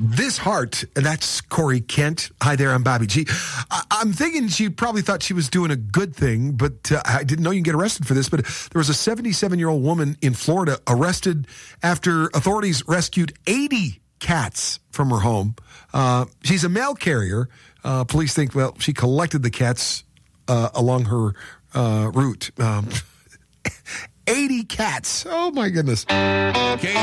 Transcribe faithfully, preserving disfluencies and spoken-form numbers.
This heart, that's Corey Kent. Hi there, I'm Bobby G. I- I'm thinking she probably thought she was doing a good thing, but uh, I didn't know you can get arrested for this. But there was a seventy-seven-year-old woman in Florida arrested after authorities rescued eighty cats from her home. Uh, she's a mail carrier. Uh, police think, well, she collected the cats uh, along her uh, route. Um, eighty cats. Oh, my goodness. K